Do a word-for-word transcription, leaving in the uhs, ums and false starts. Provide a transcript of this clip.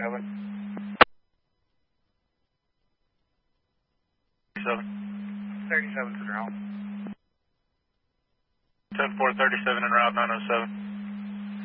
Seven. Seven. Thirty-seven to their home. Ten four thirty seven en route nine oh seven.